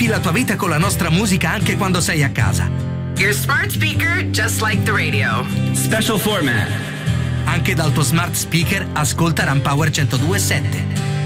Vivi la tua vita con la nostra musica anche quando sei a casa. Your smart speaker, just like the radio. Special format. Anche dal tuo smart speaker ascolta Rampower 102.7.